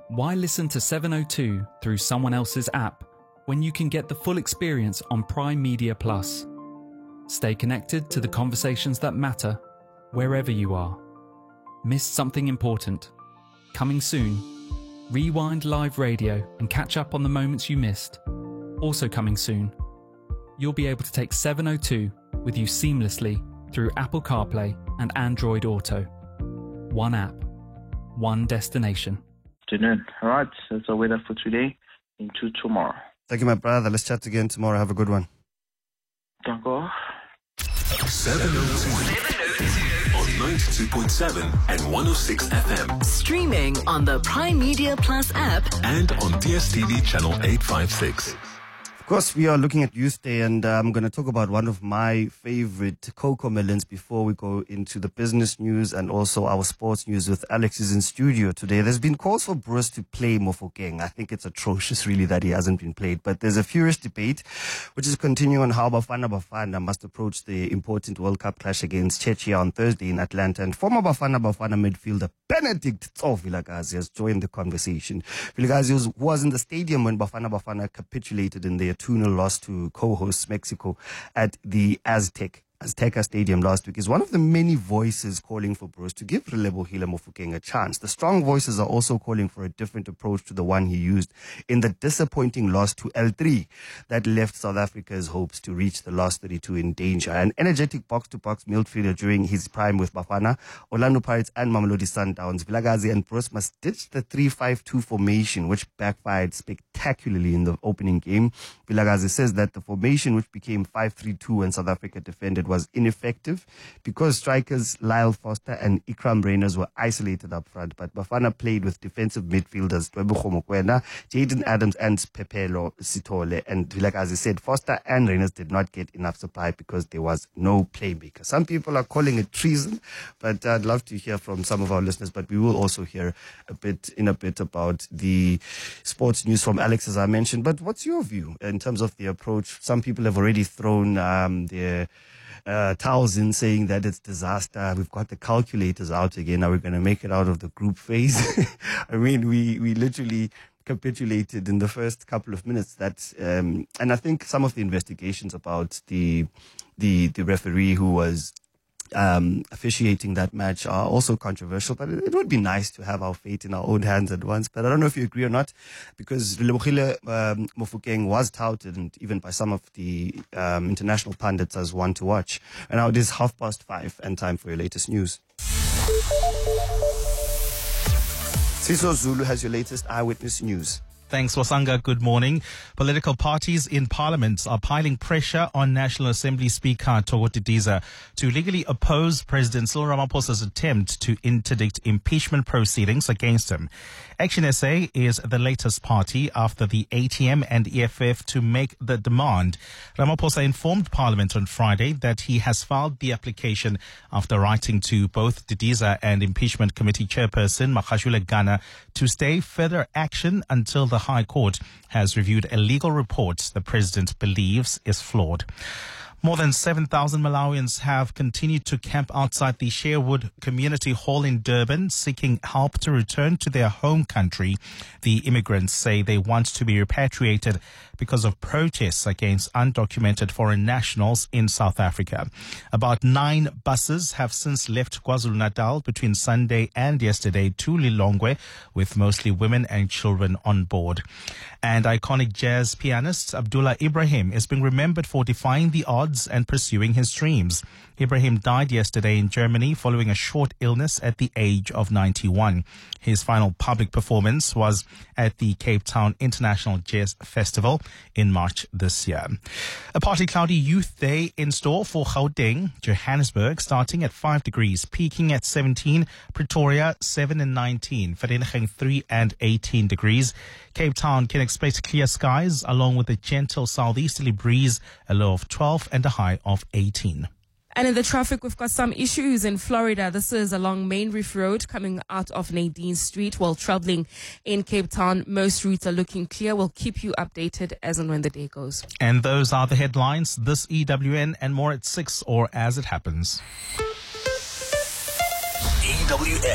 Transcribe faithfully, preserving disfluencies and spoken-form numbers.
Why listen to seven oh two through someone else's app when you can get the full experience on Prime Media Plus? Stay connected to the conversations that matter wherever you are. Missed something important? Coming soon. Rewind live radio and catch up on the moments you missed. Also coming soon. You'll be able to take seven oh two with you seamlessly through Apple CarPlay and Android Auto. One app, one destination. Afternoon. All right, that's our weather for today. Into tomorrow. Thank you, my brother. Let's chat again tomorrow. Have a good one. Don't go. seven oh two on ninety-two point seven and one oh six F M. Streaming on the Prime Media Plus app and on D S T V channel eight fifty-six. Of course, we are looking at Youth Day, and uh, I'm going to talk about one of my favorite Coco Melons before we go into the business news and also our sports news with Alex is in studio today. There's been calls for Bruce to play Mofokeng. I think it's atrocious, really, that he hasn't been played. But there's a furious debate, which is continuing on how Bafana Bafana must approach the important World Cup clash against Czechia on Thursday in Atlanta. And former Bafana Bafana midfielder Benedict Tso Vilakazi has joined the conversation. Vilakazi was, was in the stadium when Bafana Bafana capitulated in their two nil loss to co-hosts Mexico at the Aztec Azteca Stadium last week. Is one of the many voices calling for Bruce to give Relebohile Mofokeng a chance. The strong voices are also calling for a different approach to the one he used in the disappointing loss to L three that left South Africa's hopes to reach the last thirty-two in danger. An energetic box-to-box midfielder during his prime with Bafana, Orlando Pirates and Mamelodi Sundowns, Vilakazi and Bruce must ditch the three five two formation, which backfired spectacularly in the opening game. Vilakazi says that the formation, which became five three two when South Africa defended, was ineffective because strikers Lyle Foster and Ikram Reyners were isolated up front, but Bafana played with defensive midfielders Dwebucho Mokoena, Jaden Adams and Pepelo Sitole, and Vilakazi said Foster and Reyners did not get enough supply because there was no playmaker. Some people are calling it treason, but I'd love to hear from some of our listeners, but we will also hear a bit in a bit about the sports news from Alex, as I mentioned. But what's your view in terms of the approach? Some people have already thrown um, their Uh, towels in, saying that it's disaster. We've got the calculators out again. Are we going to make it out of the group phase? I mean, we, we literally capitulated in the first couple of minutes. That, um, and I think some of the investigations about the, the, the referee who was um, officiating that match are also controversial, but it, it would be nice to have our fate in our own hands at once. But I don't know if you agree or not, because Relebohile um, Mofokeng was touted, and even by some of the um, international pundits, as one to watch. And now it is half past five and time for your latest news. Siso Zulu has your latest eyewitness news. Thanks, Wasanga. Good morning. Political parties in Parliament are piling pressure on National Assembly Speaker Thoko Didiza to legally oppose President Cyril Ramaphosa's attempt to interdict impeachment proceedings against him. Action S A is the latest party after the A T M and E F F to make the demand. Ramaphosa informed Parliament on Friday that he has filed the application after writing to both Didiza and Impeachment Committee Chairperson Magashule Gana to stay further action until the High Court has reviewed a legal report the president believes is flawed. More than seven thousand Malawians have continued to camp outside the Sherwood Community Hall in Durban, seeking help to return to their home country. The immigrants say they want to be repatriated because of protests against undocumented foreign nationals in South Africa. About nine buses have since left KwaZulu-Natal between Sunday and yesterday to Lilongwe, with mostly women and children on board. And iconic jazz pianist Abdullah Ibrahim is being remembered for defying the odds and pursuing his dreams. Ibrahim died yesterday in Germany following a short illness at the age of ninety-one. His final public performance was at the Cape Town International Jazz Festival in March this year. A partly cloudy youth day in store for Gauteng, Johannesburg, starting at five degrees, peaking at seventeen, Pretoria seven and nineteen, Vereeniging three and eighteen degrees. Cape Town can expect clear skies along with a gentle southeasterly breeze, a low of twelve and a high of eighteen. And in the traffic, we've got some issues in Florida. This is along Main Reef Road coming out of Nadine Street while traveling in Cape Town. Most routes are looking clear. We'll keep you updated as and when the day goes. And those are the headlines. This E W N and more at six or as it happens. E W N.